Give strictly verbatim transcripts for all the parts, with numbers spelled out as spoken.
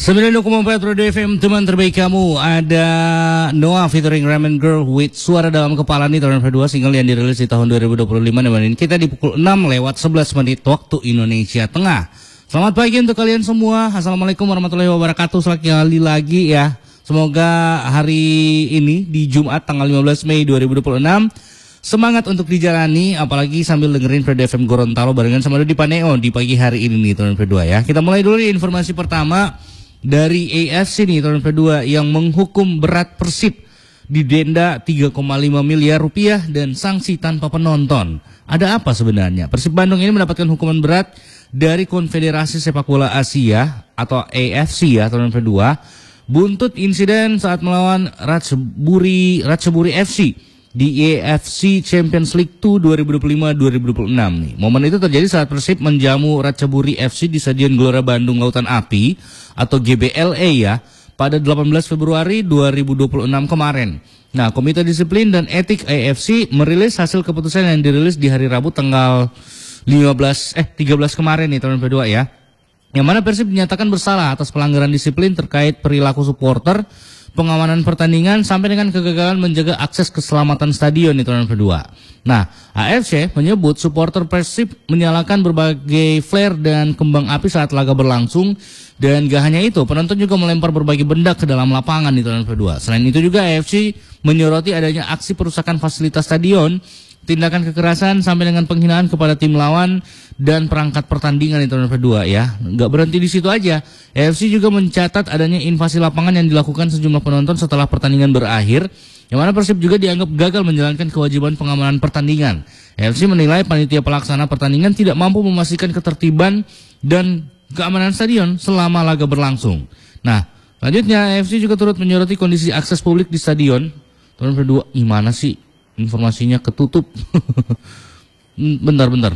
sembilan puluh koma empat Radio F M, teman terbaik kamu. Ada Noah featuring Ramen Girl with Suara Dalam Kepala nih, tahun kedua single yang dirilis di tahun dua ribu dua puluh lima. Nemenin kita di pukul enam lewat sebelas menit waktu Indonesia Tengah. Selamat pagi untuk kalian semua. Assalamualaikum warahmatullahi wabarakatuh. Sekali lagi ya, semoga hari ini di Jumat tanggal lima belas Mei dua ribu dua puluh enam semangat untuk dijalani, apalagi sambil dengerin Radio F M Gorontalo barengan sama Dodi Paneo di pagi hari ini nih, tahun kedua ya. Kita mulai dulu nih informasi pertama dari A F C nih, tahun kedua yang menghukum berat Persib didenda tiga koma lima miliar rupiah dan sanksi tanpa penonton. Ada apa sebenarnya? Persib Bandung ini mendapatkan hukuman berat dari Konfederasi Sepak Bola Asia atau A F C ya, tahun kedua, buntut insiden saat melawan Ratchaburi Ratchaburi F C di A F C Champions League dua dua ribu dua puluh lima dua ribu dua puluh enam nih. Momen itu terjadi saat Persib menjamu Ratchaburi F C di Stadion Gelora Bandung Lautan Api atau G B L A ya, pada delapan belas Februari dua ribu dua puluh enam kemarin. Nah, Komite Disiplin dan Etik A F C merilis hasil keputusan yang dirilis di hari Rabu tanggal lima belas eh tiga belas kemarin nih, tahun kedua ya. Yang mana Persib dinyatakan bersalah atas pelanggaran disiplin terkait perilaku supporter, pengamanan pertandingan sampai dengan kegagalan menjaga akses keselamatan stadion di tahun kedua. Nah, A F C menyebut supporter Persib menyalakan berbagai flare dan kembang api saat laga berlangsung, dan gak hanya itu, penonton juga melempar berbagai benda ke dalam lapangan di tahun kedua. Selain itu juga A F C menyoroti adanya aksi perusakan fasilitas stadion, tindakan kekerasan sampai dengan penghinaan kepada tim lawan dan perangkat pertandingan di tahun kedua ya. Nggak berhenti di situ aja, A F C juga mencatat adanya invasi lapangan yang dilakukan sejumlah penonton setelah pertandingan berakhir, yang mana Persib juga dianggap gagal menjalankan kewajiban pengamanan pertandingan. A F C menilai panitia pelaksana pertandingan tidak mampu memastikan ketertiban dan keamanan stadion selama laga berlangsung. Nah, selanjutnya A F C juga turut menyoroti kondisi akses publik di stadion. Tahun kedua, gimana sih? Informasinya ketutup. Bentar-bentar.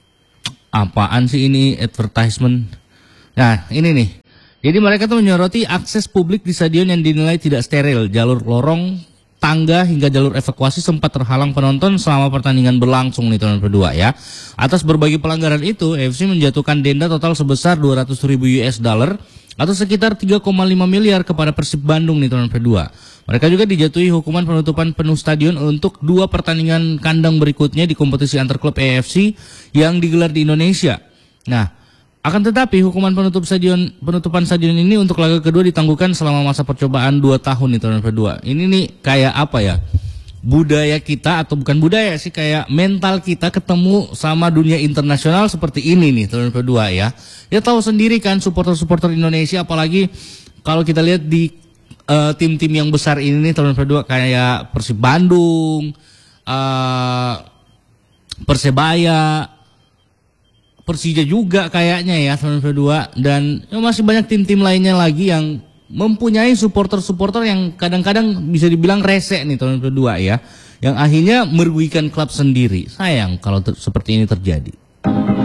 Apaan sih ini advertisement? Nah, ini nih. Jadi mereka tuh menyoroti akses publik di stadion yang dinilai tidak steril. Jalur lorong, tangga hingga jalur evakuasi sempat terhalang penonton selama pertandingan berlangsung nih, tahun kedua ya. Atas berbagai pelanggaran itu, A F C menjatuhkan denda total sebesar dua ratus ribu U S dollar atau sekitar tiga koma lima miliar kepada Persib Bandung nih, tahun kedua. Mereka juga dijatuhi hukuman penutupan penuh stadion untuk dua pertandingan kandang berikutnya di kompetisi antar klub A F C yang digelar di Indonesia. Nah, akan tetapi hukuman penutup stadion penutupan stadion ini untuk laga kedua ditangguhkan selama masa percobaan dua tahun di tahun kedua. Ini nih kayak apa ya? Budaya kita, atau bukan budaya sih, kayak mental kita ketemu sama dunia internasional seperti ini nih, tahun kedua ya. Ya tahu sendiri kan supporter-supporter Indonesia, apalagi kalau kita lihat di Uh, tim-tim yang besar ini nih, tahun kedua, kayak Persib Bandung, uh, Persebaya, Persija juga kayaknya ya, tahun kedua, dan ya, masih banyak tim-tim lainnya lagi yang mempunyai supporter-supporter yang kadang-kadang bisa dibilang rese nih, tahun kedua ya, yang akhirnya merugikan klub sendiri. Sayang kalau seperti ini terjadi.